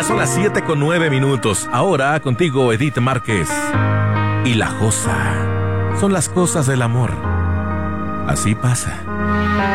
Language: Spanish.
Ya son las 7:09. Ahora contigo, Edith Márquez. Y La Josa. Son las cosas del amor. Así pasa.